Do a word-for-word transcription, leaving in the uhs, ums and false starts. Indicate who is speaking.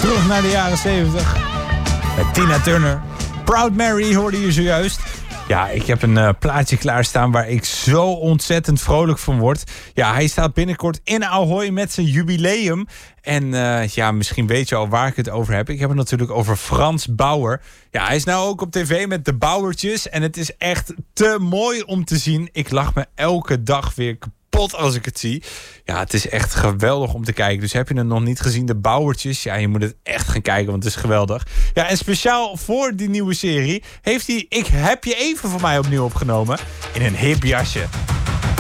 Speaker 1: terug naar de jaren zeventig. Met Tina Turner. Proud Mary hoorde je zojuist. Ja, ik heb een uh, plaatje klaarstaan waar ik zo ontzettend vrolijk van word. Ja, hij staat binnenkort in Ahoy met zijn jubileum. En uh, ja, misschien weet je al waar ik het over heb. Ik heb het natuurlijk over Frans Bauer. Ja, hij is nou ook op tv met de Bauertjes. En het is echt te mooi om te zien. Ik lach me elke dag weer kapot als ik het zie. Ja, het is echt geweldig om te kijken. Dus heb je het nog niet gezien, de Bauertjes? Ja, je moet het echt gaan kijken, want het is geweldig. Ja, en speciaal voor die nieuwe serie heeft hij Ik Heb Je Even voor mij opnieuw opgenomen. In een hip jasje.